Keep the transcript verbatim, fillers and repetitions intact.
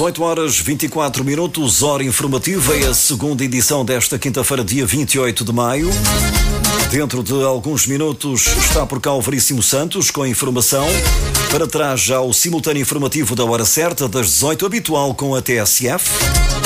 dezoito horas e vinte e quatro minutos, hora informativa, é a segunda edição desta quinta-feira, dia vinte e oito de maio. Dentro de alguns minutos está por cá o Veríssimo Santos com a informação. Para trás já o simultâneo informativo da hora certa, das dezoito, habitual com a T S F.